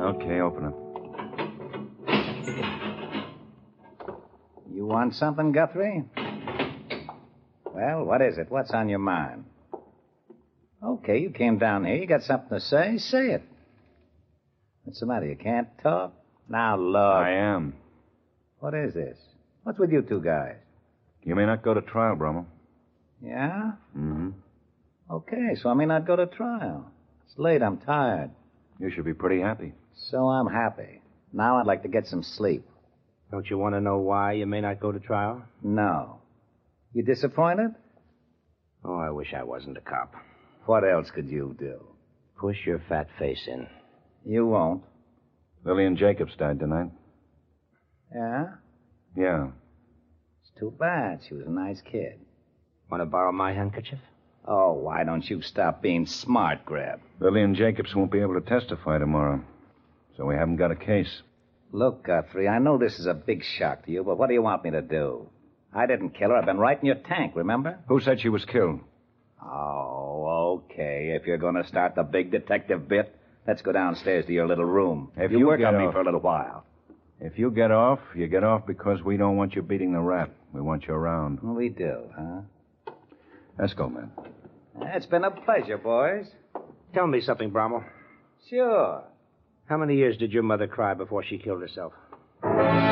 Okay, open it. You want something, Guthrie? Well, what is it? What's on your mind? Okay, you came down here. You got something to say? Say it. What's the matter? You can't talk? Now, look. I am. What is this? What's with you two guys? You may not go to trial, Brummel. Yeah? Mm-hmm. Okay, so I may not go to trial. It's late. I'm tired. You should be pretty happy. So I'm happy. Now I'd like to get some sleep. Don't you want to know why you may not go to trial? No. You disappointed? Oh, I wish I wasn't a cop. What else could you do? Push your fat face in. You won't. Lillian Jacobs died tonight. Yeah? Yeah. It's too bad. She was a nice kid. Want to borrow my handkerchief? Oh, why don't you stop being smart, Grab? Lillian Jacobs won't be able to testify tomorrow, so we haven't got a case. Look, Guthrie, I know this is a big shock to you, but what do you want me to do? I didn't kill her. I've been right in your tank, remember? Who said she was killed? Oh, okay. If you're going to start the big detective bit, let's go downstairs to your little room. If you you work get on me off- for a little while. If you get off, you get off because we don't want you beating the rap. We want you around. We do, huh? Let's go, man. It's been a pleasure, boys. Tell me something, Brommel. Sure. How many years did your mother cry before she killed herself?